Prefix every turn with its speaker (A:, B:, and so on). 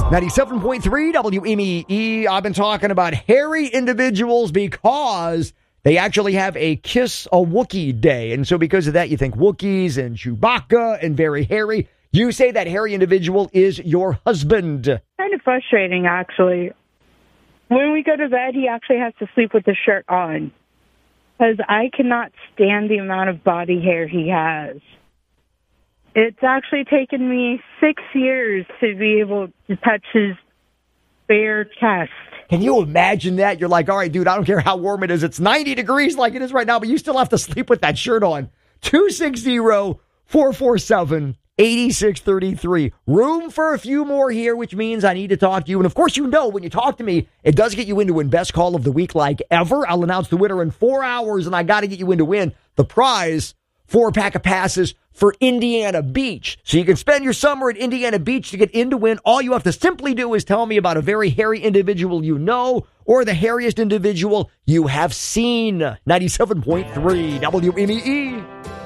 A: 97.3 WMEE. I've been talking about hairy individuals because they actually have a Kiss a Wookiee day. And so because of that, you think Wookiees and Chewbacca and very hairy. You say that hairy individual is your husband.
B: Kind of frustrating, actually. When we go to bed, he actually has to sleep with the shirt on. Because I cannot stand the amount of body hair he has. It's actually taken me 6 years to be able to touch his bare chest.
A: Can you imagine that? You're like, all right, dude, I don't care how warm it is. It's 90 degrees like it is right now, but you still have to sleep with that shirt on. 260-447-8633. Room for a few more here, which means I need to talk to you. And of course, you know, when you talk to me, it does get you in to win Best Call of the Week like ever. I'll announce the winner in 4 hours, and I got to get you in to win the prize, 4-pack of passes for Indiana Beach. So you can spend your summer at Indiana Beach to get in to win. All you have to simply do is tell me about a very hairy individual you know or the hairiest individual you have seen. 97.3 WMEE.